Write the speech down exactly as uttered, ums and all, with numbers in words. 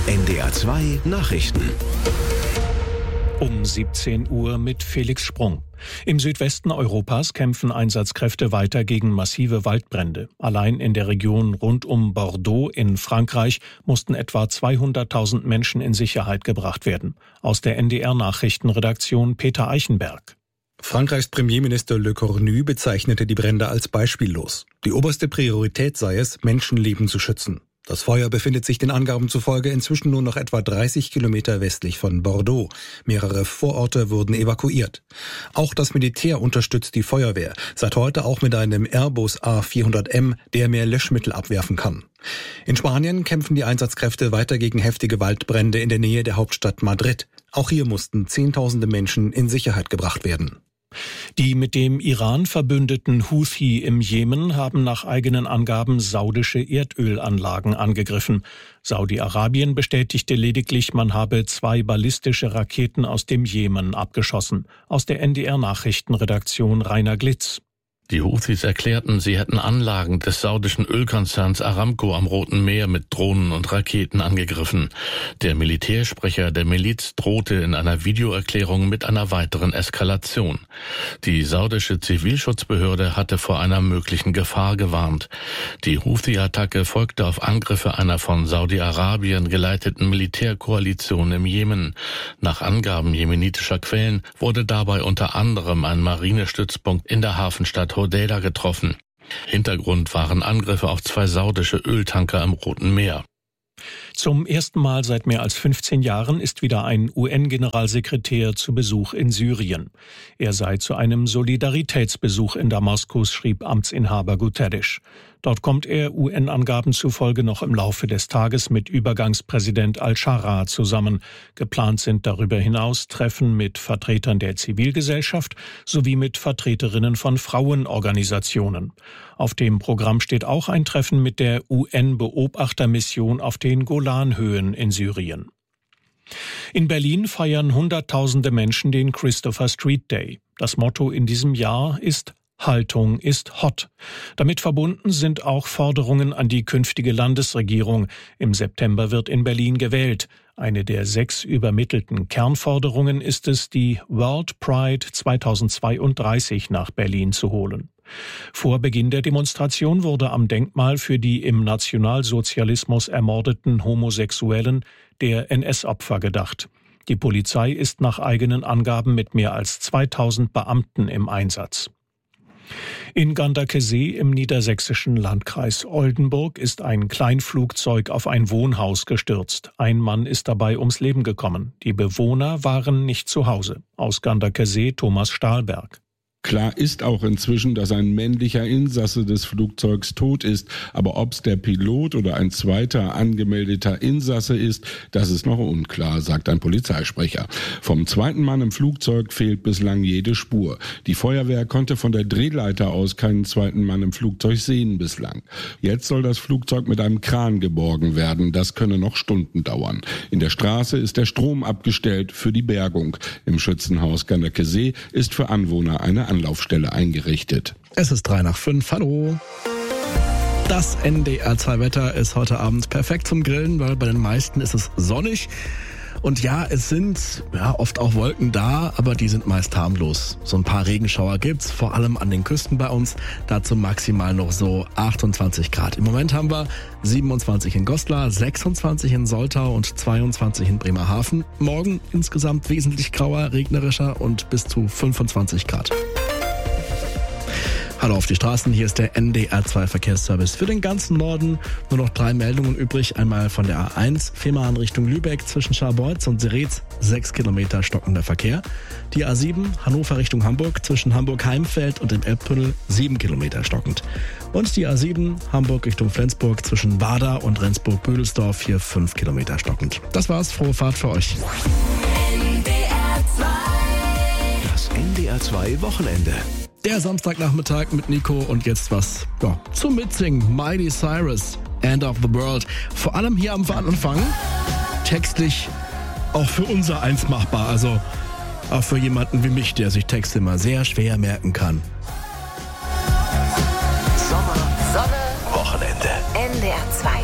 N D R zwei Nachrichten. Um siebzehn Uhr mit Felix Sprung. Im Südwesten Europas kämpfen Einsatzkräfte weiter gegen massive Waldbrände. Allein in der Region rund um Bordeaux in Frankreich mussten etwa zweihunderttausend Menschen in Sicherheit gebracht werden. Aus der N D R-Nachrichtenredaktion Peter Eichenberg. Frankreichs Premierminister Le Cornu bezeichnete die Brände als beispiellos. Die oberste Priorität sei es, Menschenleben zu schützen. Das Feuer befindet sich den Angaben zufolge inzwischen nur noch etwa dreißig Kilometer westlich von Bordeaux. Mehrere Vororte wurden evakuiert. Auch das Militär unterstützt die Feuerwehr, seit heute auch mit einem Airbus A vierhundert M, der mehr Löschmittel abwerfen kann. In Spanien kämpfen die Einsatzkräfte weiter gegen heftige Waldbrände in der Nähe der Hauptstadt Madrid. Auch hier mussten Zehntausende Menschen in Sicherheit gebracht werden. Die mit dem Iran verbündeten Houthi im Jemen haben nach eigenen Angaben saudische Erdölanlagen angegriffen. Saudi-Arabien bestätigte lediglich, man habe zwei ballistische Raketen aus dem Jemen abgeschossen. Aus der N D R-Nachrichtenredaktion Rainer Glitz. Die Houthis erklärten, sie hätten Anlagen des saudischen Ölkonzerns Aramco am Roten Meer mit Drohnen und Raketen angegriffen. Der Militärsprecher der Miliz drohte in einer Videoerklärung mit einer weiteren Eskalation. Die saudische Zivilschutzbehörde hatte vor einer möglichen Gefahr gewarnt. Die Houthi-Attacke folgte auf Angriffe einer von Saudi-Arabien geleiteten Militärkoalition im Jemen. Nach Angaben jemenitischer Quellen wurde dabei unter anderem ein Marinestützpunkt in der Hafenstadt Hodeidah getroffen. Hintergrund waren Angriffe auf zwei saudische Öltanker im Roten Meer. Zum ersten Mal seit mehr als fünfzehn Jahren ist wieder ein U N-Generalsekretär zu Besuch in Syrien. Er sei zu einem Solidaritätsbesuch in Damaskus, schrieb Amtsinhaber Guterres. Dort kommt er U N-Angaben zufolge noch im Laufe des Tages mit Übergangspräsident al-Shara zusammen. Geplant sind darüber hinaus Treffen mit Vertretern der Zivilgesellschaft sowie mit Vertreterinnen von Frauenorganisationen. Auf dem Programm steht auch ein Treffen mit der U N-Beobachtermission auf den Golanhöhen in Syrien. In Berlin feiern Hunderttausende Menschen den Christopher Street Day. Das Motto in diesem Jahr ist Haltung ist hot. Damit verbunden sind auch Forderungen an die künftige Landesregierung. Im September wird in Berlin gewählt. Eine der sechs übermittelten Kernforderungen ist es, die World Pride zweitausendzweiunddreißig nach Berlin zu holen. Vor Beginn der Demonstration wurde am Denkmal für die im Nationalsozialismus ermordeten Homosexuellen der N S-Opfer gedacht. Die Polizei ist nach eigenen Angaben mit mehr als zweitausend Beamten im Einsatz. In Ganderkesee im niedersächsischen Landkreis Oldenburg ist ein Kleinflugzeug auf ein Wohnhaus gestürzt. Ein Mann ist dabei ums Leben gekommen. Die Bewohner waren nicht zu Hause. Aus Ganderkesee Thomas Stahlberg. Klar ist auch inzwischen, dass ein männlicher Insasse des Flugzeugs tot ist. Aber ob es der Pilot oder ein zweiter angemeldeter Insasse ist, das ist noch unklar, sagt ein Polizeisprecher. Vom zweiten Mann im Flugzeug fehlt bislang jede Spur. Die Feuerwehr konnte von der Drehleiter aus keinen zweiten Mann im Flugzeug sehen bislang. Jetzt soll das Flugzeug mit einem Kran geborgen werden. Das könne noch Stunden dauern. In der Straße ist der Strom abgestellt für die Bergung. Im Schützenhaus Ganderkesee ist für Anwohner eine Anlaufstelle eingerichtet. Es ist drei nach fünf. Hallo. Das N D R zwei Wetter ist heute Abend perfekt zum Grillen, weil bei den meisten ist es sonnig. Und ja, es sind ja oft auch Wolken da, aber die sind meist harmlos. So ein paar Regenschauer gibt's, vor allem an den Küsten bei uns. Dazu maximal noch so achtundzwanzig Grad. Im Moment haben wir siebenundzwanzig in Goslar, sechsundzwanzig in Soltau und zweiundzwanzig in Bremerhaven. Morgen insgesamt wesentlich grauer, regnerischer und bis zu fünfundzwanzig Grad. Hallo auf die Straßen, hier ist der N D R zwei Verkehrsservice für den ganzen Norden. Nur noch drei Meldungen übrig. Einmal von der A eins, Fehmarn Richtung Lübeck zwischen Scharbeutz und Seretz, sechs Kilometer stockender Verkehr. Die A sieben, Hannover Richtung Hamburg zwischen Hamburg-Heimfeld und dem Elbtunnel, sieben Kilometer stockend. Und die A sieben, Hamburg Richtung Flensburg zwischen Wader und Rendsburg-Bödelsdorf, hier fünf Kilometer stockend. Das war's, frohe Fahrt für euch. N D R zwei. Das N D R zwei Wochenende. Der Samstagnachmittag mit Nico und jetzt was ja, zum Mitsingen. Miley Cyrus, End of the World. Vor allem hier am Anfang textlich auch für unser Eins machbar. Also auch für jemanden wie mich, der sich Texte immer sehr schwer merken kann. Sommer, Sonne, Wochenende. N D R zwei.